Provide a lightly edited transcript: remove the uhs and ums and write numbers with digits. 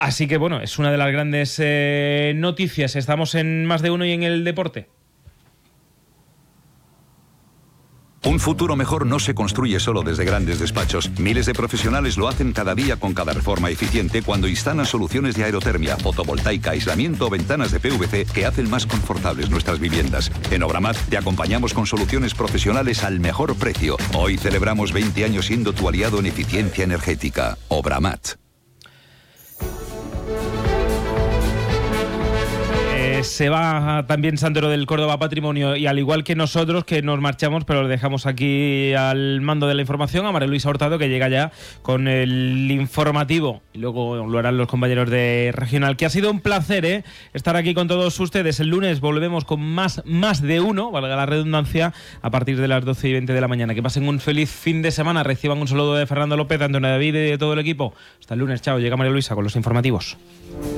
Así que bueno, es una de las grandes noticias. Estamos en Más de Uno y en el deporte. Un futuro mejor no se construye solo desde grandes despachos. Miles de profesionales lo hacen cada día con cada reforma eficiente cuando instalan soluciones de aerotermia, fotovoltaica, aislamiento o ventanas de PVC que hacen más confortables nuestras viviendas. En Obramat te acompañamos con soluciones profesionales al mejor precio. Hoy celebramos 20 años siendo tu aliado en eficiencia energética. Obramat. Se va también Sandro del Córdoba Patrimonio y al igual que nosotros que nos marchamos, pero lo dejamos aquí al mando de la información a María Luisa Hurtado, que llega ya con el informativo y luego lo harán los compañeros de Regional. Que ha sido un placer estar aquí con todos ustedes. El lunes volvemos con más de uno, valga la redundancia, a partir de las 12:20 de la mañana. Que pasen un feliz fin de semana, reciban un saludo de Fernando López, de Antonio David y de todo el equipo. Hasta el lunes, chao. Llega María Luisa con los informativos.